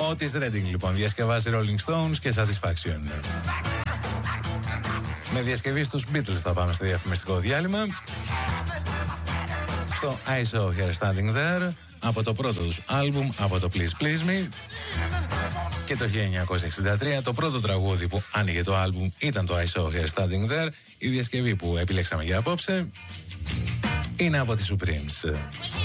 Otis Redding λοιπόν διασκευάζει Rolling Stones και Satisfaction. Με διασκευή στους Beatles θα πάμε στο διαφημιστικό διάλειμμα. Στο I Saw Her Standing There, από το πρώτο τους άλμπουμ, από το Please Please Me. Και το 1963 το πρώτο τραγούδι που άνοιγε το άλμπουμ ήταν το I Saw Her Standing There. Η διασκευή που επιλέξαμε για απόψε είναι από τις Supremes.